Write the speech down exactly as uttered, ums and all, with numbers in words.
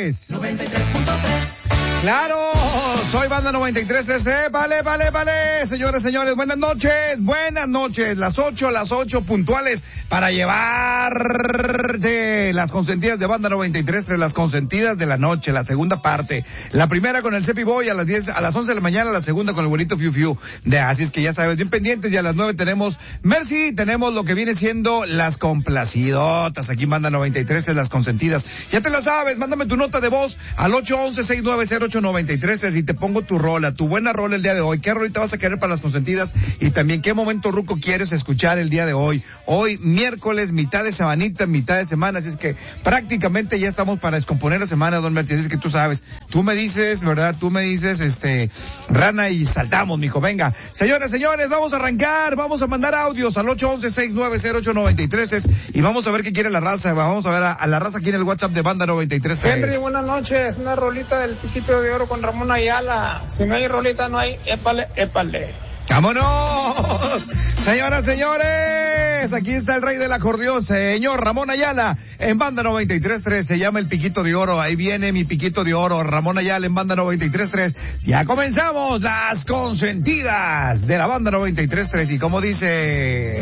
tres. noventa y tres punto tres. Claro, soy Banda noventa y tres tres, eh, vale, vale, vale, señores, señores, buenas noches, buenas noches, las ocho, las ocho puntuales para llevarte las consentidas de Banda noventa y tres tres, las consentidas de la noche, la segunda parte, la primera con el Cepi Boy a las diez, a las once de la mañana, la segunda con el bonito Fiu Fiu, de así es que ya sabes, bien pendientes, y a las nueve tenemos Mercy, tenemos lo que viene siendo las complacidotas, aquí Banda noventa y tres tres, las consentidas, ya te la sabes, mándame tu nota de voz al ocho once, seis nueve cero, ocho noventa y tres tres y te pongo tu rola, tu buena rola el día de hoy. ¿Qué rolita vas a querer para las consentidas? Y también qué momento ruco quieres escuchar el día de hoy. Hoy miércoles, mitad de semanita, mitad de semana, así es que prácticamente ya estamos para descomponer la semana, don Mercedes, es que tú sabes, tú me dices, ¿verdad? Tú me dices, este, rana y saltamos, mijo, venga. Señores, señores, vamos a arrancar, vamos a mandar audios al ocho once, seis nueve cero, ocho noventa y tres tres y vamos a ver qué quiere la raza, vamos a ver a, a la raza aquí en el WhatsApp de Banda noventa y tres tres. Henry, buenas noches, una rolita del Piquito de Oro con Ramón Ayala. Si no hay rolita, no hay, épale, épale. ¡Vámonos! Señoras, señores, aquí está el rey del acordeón, señor Ramón Ayala, en Banda noventa y tres tres, se llama el Piquito de Oro, ahí viene mi Piquito de Oro, Ramón Ayala en Banda noventa y tres tres, ya comenzamos las consentidas de la Banda noventa y tres tres, y como dice...